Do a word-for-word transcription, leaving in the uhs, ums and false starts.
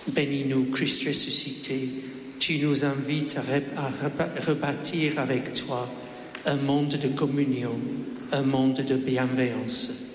Bénis-nous, Christ ressuscité. Tu nous invites à, ré- à reba- rebâtir avec toi un monde de communion, un monde de bienveillance.